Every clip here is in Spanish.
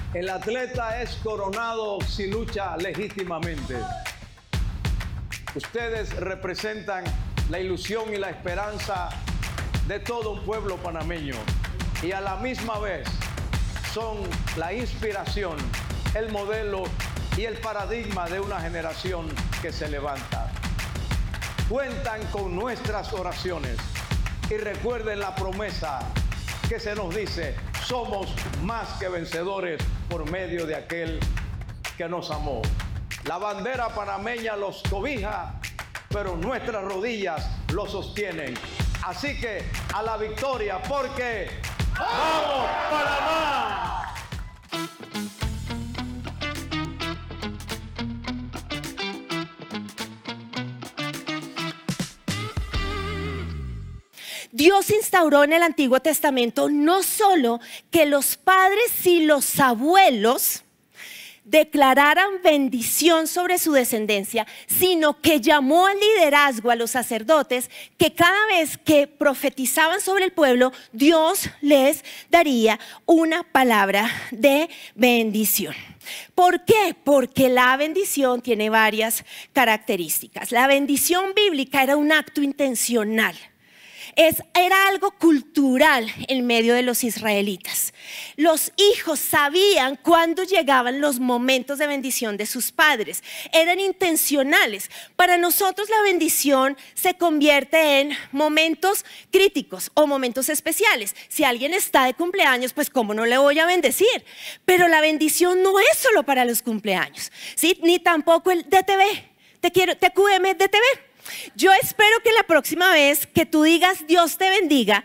El atleta es coronado si lucha legítimamente. Ustedes representan la ilusión y la esperanza de todo un pueblo panameño y a la misma vez son la inspiración, el modelo y el paradigma de una generación que se levanta. Cuentan con nuestras oraciones y recuerden la promesa que se nos dice: somos más que vencedores por medio de aquel que nos amó. La bandera panameña los cobija, pero nuestras rodillas los sostienen. Así que a la victoria, porque ¡vamos, Panamá! Dios instauró en el Antiguo Testamento no solo que los padres y los abuelos declararan bendición sobre su descendencia, sino que llamó al liderazgo a los sacerdotes, que cada vez que profetizaban sobre el pueblo, Dios les daría una palabra de bendición. ¿Por qué? Porque la bendición tiene varias características. La bendición bíblica era un acto intencional. Era algo cultural en medio de los israelitas. Los hijos sabían cuándo llegaban los momentos de bendición de sus padres. Eran intencionales. Para nosotros la bendición se convierte en momentos críticos o momentos especiales. Si alguien está de cumpleaños, pues ¿cómo no le voy a bendecir? Pero la bendición no es solo para los cumpleaños, ¿sí? Ni tampoco el DTV, TQM, DTV. Yo espero que la próxima vez que tú digas Dios te bendiga,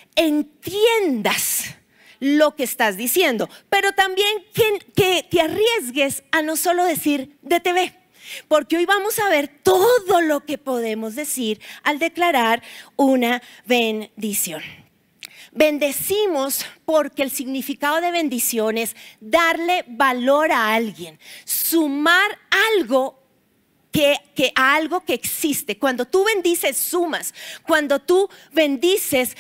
entiendas lo que estás diciendo, pero también que te arriesgues a no solo decir DTV, porque hoy vamos a ver todo lo que podemos decir al declarar una bendición. Bendecimos porque el significado de bendición es darle valor a alguien, sumar algo a algo que existe. Cuando tú bendices, sumas. Cuando tú bendices,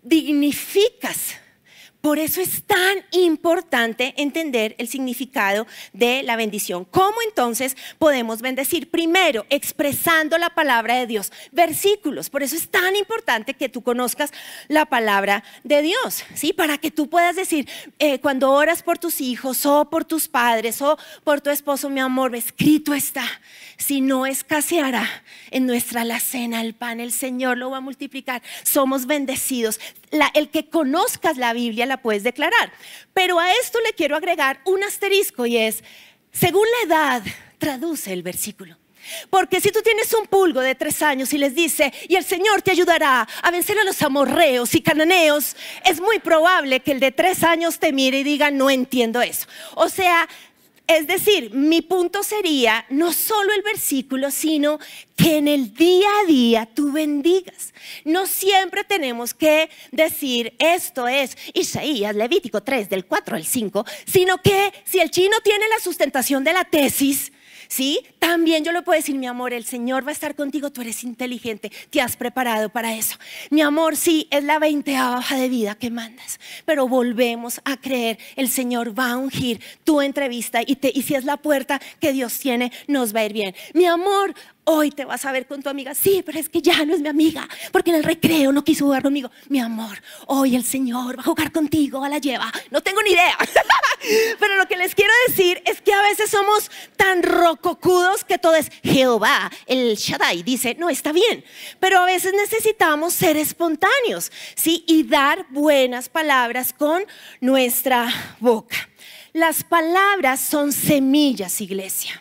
dignificas. Por eso es tan importante entender el significado de la bendición. ¿Cómo entonces podemos bendecir? Primero, expresando la palabra de Dios. Versículos. Por eso es tan importante que tú conozcas la palabra de Dios, ¿sí? Para que tú puedas decir, cuando oras por tus hijos o por tus padres o por tu esposo, mi amor, escrito está: si no escaseará en nuestra alacena el pan, el Señor lo va a multiplicar. Somos bendecidos. El que conozcas la Biblia la puedes declarar. Pero a esto le quiero agregar un asterisco, y es: según la edad, traduce el versículo. Porque si tú tienes un pulgo de 3 años y les dice, y el Señor te ayudará a vencer a los amorreos y cananeos, es muy probable que el de 3 años te mire y diga, no entiendo eso. O sea, es decir, mi punto sería no solo el versículo, sino que en el día a día tú bendigas. No siempre tenemos que decir esto es Isaías, Levítico 3, del 4 al 5, sino que si el chino tiene la sustentación de la tesis, ¿sí? También yo le puedo decir, mi amor, el Señor va a estar contigo, tú eres inteligente, te has preparado para eso. Mi amor, sí, es la 20ª hoja de vida que mandas, pero volvemos a creer, el Señor va a ungir tu entrevista y si es la puerta que Dios tiene, nos va a ir bien. Mi amor, hoy te vas a ver con tu amiga. Sí, pero es que ya no es mi amiga, porque en el recreo no quiso jugar conmigo. Mi amor, hoy el Señor va a jugar contigo a la lleva. No tengo ni idea. Pero lo que les quiero decir es que a veces somos tan rococudos que todo es Jehová, el Shaddai, dice, no, está bien. Pero a veces necesitamos ser espontáneos, ¿sí? Y dar buenas palabras con nuestra boca. Las palabras son semillas, iglesia.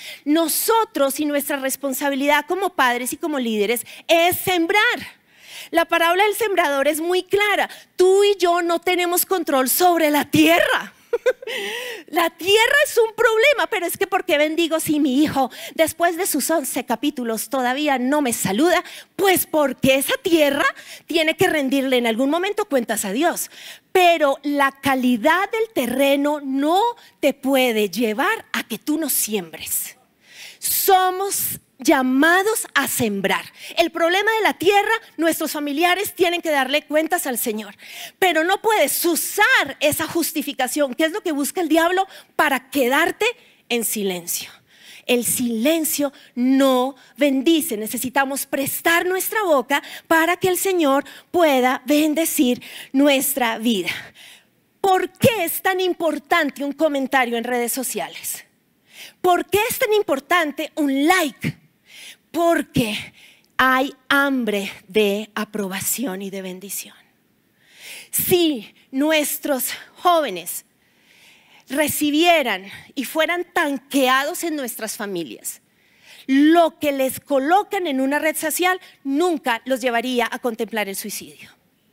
Nosotros y nuestra responsabilidad como padres y como líderes es sembrar. La parábola del sembrador es muy clara. Tú y yo no tenemos control sobre la tierra. La tierra es un problema, pero es que ¿por qué bendigo si mi hijo después de sus 11 capítulos todavía no me saluda? Pues porque esa tierra tiene que rendirle en algún momento cuentas a Dios. Pero la calidad del terreno no te puede llevar a que tú no siembres. Somos llamados a sembrar. El problema de la tierra, nuestros familiares tienen que darle cuentas al Señor, pero no puedes usar esa justificación, que es lo que busca el diablo, para quedarte en silencio. El silencio no bendice. Necesitamos prestar nuestra boca para que el Señor pueda bendecir nuestra vida. ¿Por qué es tan importante un comentario en redes sociales? ¿Por qué es tan importante un like? Porque hay hambre de aprobación y de bendición. Si nuestros jóvenes recibieran y fueran tanqueados en nuestras familias, lo que les colocan en una red social nunca los llevaría a contemplar el suicidio.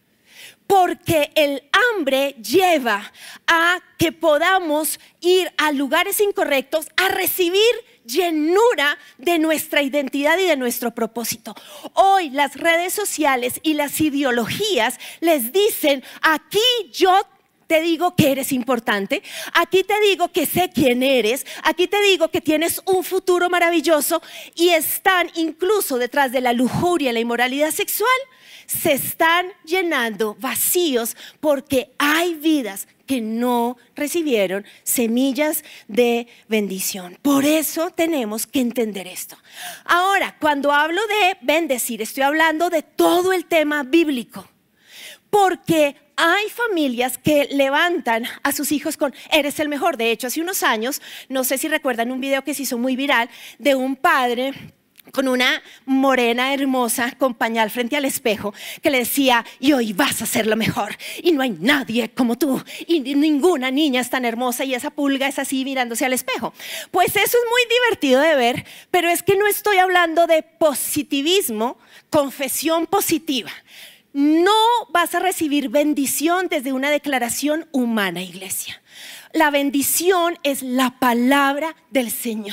Porque el hambre lleva a que podamos ir a lugares incorrectos a recibir llenura de nuestra identidad y de nuestro propósito. Hoy las redes sociales y las ideologías les dicen: aquí yo te digo que eres importante, aquí te digo que sé quién eres, aquí te digo que tienes un futuro maravilloso, y están incluso detrás de la lujuria y la inmoralidad sexual, se están llenando vacíos porque hay vidas que no recibieron semillas de bendición. Por eso tenemos que entender esto. Ahora, cuando hablo de bendecir, estoy hablando de todo el tema bíblico, porque hay familias que levantan a sus hijos con eres el mejor. De hecho, hace unos años, no sé si recuerdan un video que se hizo muy viral de un padre con una morena hermosa con pañal frente al espejo que le decía: y hoy vas a ser lo mejor y no hay nadie como tú y ninguna niña es tan hermosa, y esa pulga es así mirándose al espejo. Pues eso es muy divertido de ver, pero es que no estoy hablando de positivismo, confesión positiva. No vas a recibir bendición desde una declaración humana, iglesia. La bendición es la palabra del Señor.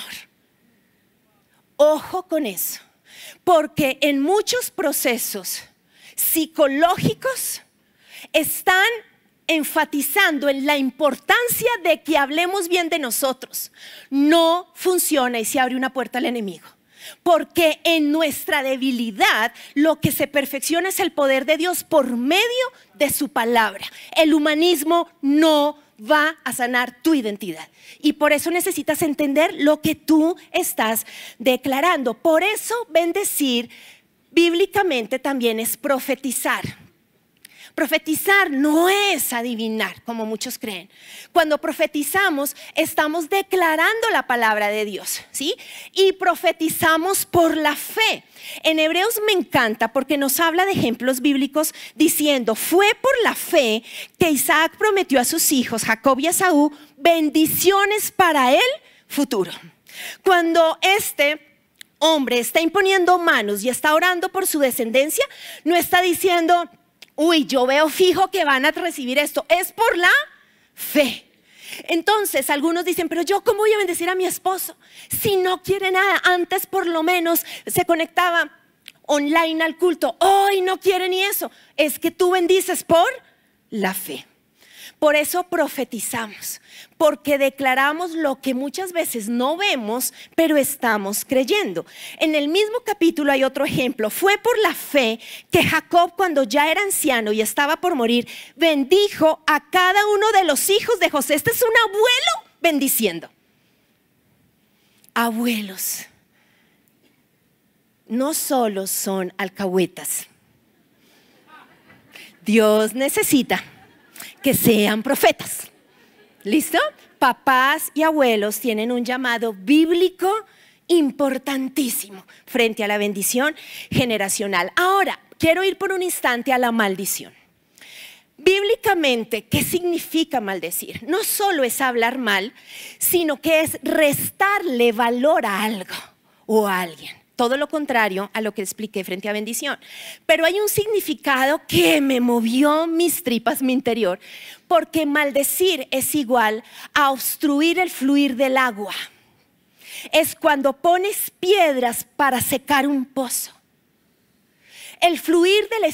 Ojo con eso, porque en muchos procesos psicológicos están enfatizando en la importancia de que hablemos bien de nosotros. No funciona y se abre una puerta al enemigo. Porque en nuestra debilidad lo que se perfecciona es el poder de Dios por medio de su palabra. El humanismo no va a sanar tu identidad, y por eso necesitas entender lo que tú estás declarando. Por eso bendecir bíblicamente también es profetizar. Profetizar no es adivinar, como muchos creen. Cuando profetizamos, estamos declarando la palabra de Dios, ¿sí? Y profetizamos por la fe. En Hebreos me encanta porque nos habla de ejemplos bíblicos diciendo: fue por la fe que Isaac prometió a sus hijos, Jacob y Esaú, bendiciones para el futuro. Cuando este hombre está imponiendo manos y está orando por su descendencia, no está diciendo: uy, yo veo fijo que van a recibir esto. Es por la fe. Entonces algunos dicen: pero yo ¿cómo voy a bendecir a mi esposo si no quiere nada? Antes por lo menos se conectaba online al culto, hoy no quiere ni eso. Es que tú bendices por la fe. Por eso profetizamos, porque declaramos lo que muchas veces no vemos, pero estamos creyendo. En el mismo capítulo hay otro ejemplo. Fue por la fe que Jacob, cuando ya era anciano y estaba por morir, bendijo a cada uno de los hijos de José. Este es un abuelo bendiciendo. Abuelos no solo son alcahuetas. Dios necesita que sean profetas. ¿Listo? Papás y abuelos tienen un llamado bíblico importantísimo frente a la bendición generacional. Ahora, quiero ir por un instante a la maldición. Bíblicamente, ¿qué significa maldecir? No solo es hablar mal, sino que es restarle valor a algo o a alguien. Todo lo contrario a lo que expliqué frente a bendición. Pero hay un significado que me movió mis tripas, mi interior, porque maldecir es igual a obstruir el fluir del agua. Es cuando pones piedras para secar un pozo. El fluir del